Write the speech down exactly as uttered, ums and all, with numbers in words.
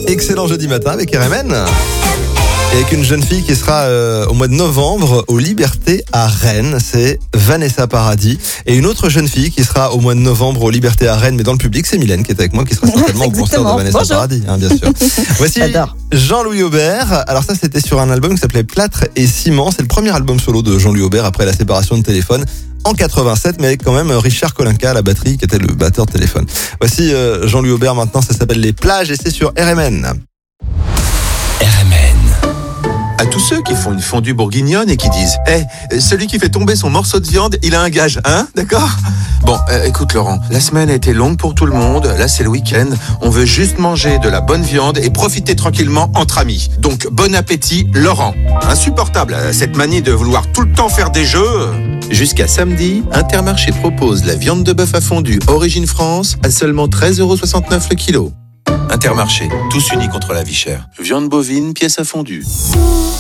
Excellent jeudi matin avec R M N. Et avec une jeune fille qui sera euh, au mois de novembre aux Libertés à Rennes, c'est Vanessa Paradis. Et une autre jeune fille qui sera au mois de novembre aux Libertés à Rennes, mais dans le public, c'est Mylène qui est avec moi, qui sera certainement au concert de Vanessa Bonjour. Paradis, hein, bien sûr. Voici J'adore. Jean-Louis Aubert. Alors ça, c'était sur un album qui s'appelait Plâtre et Ciment. C'est le premier album solo de Jean-Louis Aubert après la séparation de Téléphone en quatre-vingt-sept, mais avec quand même Richard Kolinka à la batterie, qui était le batteur de Téléphone. Voici euh, Jean-Louis Aubert maintenant, ça s'appelle Les Plages et c'est sur R M N. R M N. À tous ceux qui font une fondue bourguignonne et qui disent « Eh, hey, celui qui fait tomber son morceau de viande, il a un gage, hein, d'accord ?» Bon, euh, écoute Laurent, la semaine a été longue pour tout le monde, là c'est le week-end, on veut juste manger de la bonne viande et profiter tranquillement entre amis. Donc bon appétit Laurent. Insupportable, cette manie de vouloir tout le temps faire des jeux. Jusqu'à samedi, Intermarché propose la viande de bœuf à fondue Origine France à seulement treize euros soixante-neuf le kilo. Intermarché, tous unis contre la vie chère. Viande bovine, pièce à fondue.